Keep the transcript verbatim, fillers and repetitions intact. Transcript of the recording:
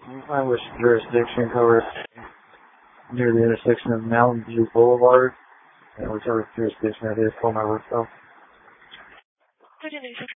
I wish jurisdiction covers near the intersection of Mountain View Boulevard, and whichever jurisdiction it is for my work though.